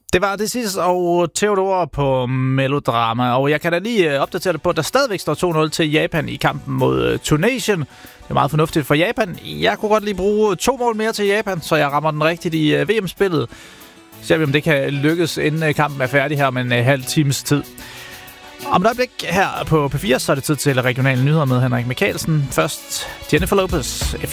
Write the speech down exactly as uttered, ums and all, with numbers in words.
Det var det sidste, og Theodor på Melodrama. Og jeg kan da lige opdatere det på, at der stadigvæk står to nul til Japan i kampen mod Tunesien. Det er meget fornuftigt for Japan. Jeg kunne godt lige bruge to mål mere til Japan, så jeg rammer den rigtigt i V M-spillet. Ser vi, om det kan lykkes, inden kampen er færdig her om en halv times tid. Om et øjeblik her på P fire, så er det tid til regionale nyheder med Henrik Michaelsen. Først Jennifer Lopez.